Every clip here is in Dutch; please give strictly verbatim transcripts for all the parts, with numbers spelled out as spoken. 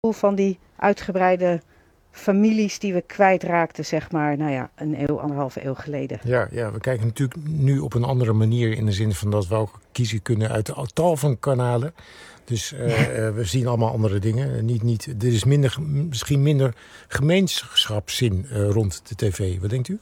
van die uitgebreide families die we kwijtraakten, zeg maar, nou ja, een eeuw, anderhalve eeuw geleden. Ja, ja, we kijken natuurlijk nu op een andere manier in de zin van dat we ook kiezen kunnen uit de tal van kanalen. Dus uh, ja. we zien allemaal andere dingen. Niet, niet, er is minder, misschien minder gemeenschapszin uh, rond de tv. Wat denkt u?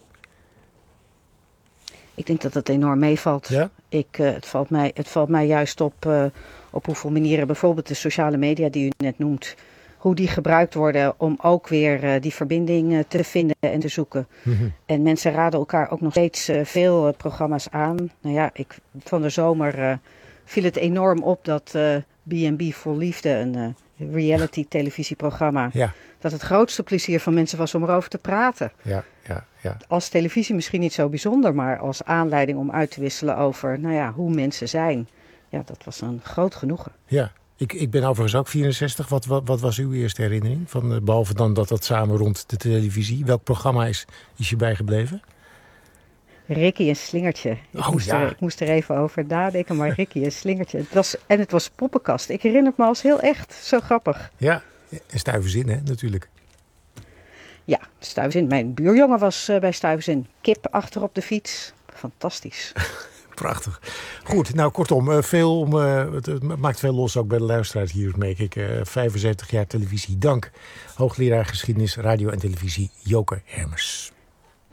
Ik denk dat het enorm meevalt. Ja? Ik, uh, het, valt mij, het valt mij juist op, uh, op hoeveel manieren, bijvoorbeeld de sociale media die u net noemt, hoe die gebruikt worden om ook weer uh, die verbinding uh, te vinden en te zoeken. Mm-hmm. En mensen raden elkaar ook nog steeds uh, veel uh, programma's aan. Nou ja, ik, van de zomer uh, viel het enorm op dat uh, B en B voor Liefde, een uh, reality televisieprogramma, ja. dat het grootste plezier van mensen was om erover te praten. Ja, ja, ja. Als televisie misschien niet zo bijzonder, maar als aanleiding om uit te wisselen over, nou ja, hoe mensen zijn. Ja, dat was een groot genoegen. Ja. Ik, ik ben overigens ook vierenzestig. Wat, wat, wat was uw eerste herinnering? Van, uh, behalve dan dat dat samen rond de televisie. Welk programma is, is je bijgebleven? Ricky en Slingertje. Ik, oh, moest ja. er, ik moest er even over nadenken, maar Ricky en Slingertje. Het was, en het was poppenkast. Ik herinner het me als heel echt. Zo grappig. Ja, en Stuyvesant, hè, natuurlijk. Ja, Stuyvesant. Mijn buurjongen was uh, bij Stuyvesant. Kip achter op de fiets. Fantastisch. Prachtig. Goed, nou kortom, uh, veel om, uh, het, het maakt veel los ook bij de luisteraars hier, merk ik. Uh, vijfenzeventig jaar televisie. Dank, hoogleraar geschiedenis, radio en televisie Joke Hermers.